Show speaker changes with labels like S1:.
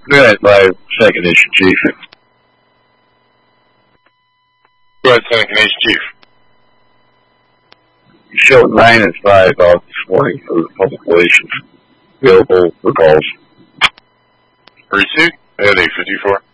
S1: Go ahead, 5, second issue, Chief.
S2: Go ahead, second issue, Chief.
S1: You showed 9 and 5 out this morning for the public relations. Available for calls.
S2: Receipt at 8:54.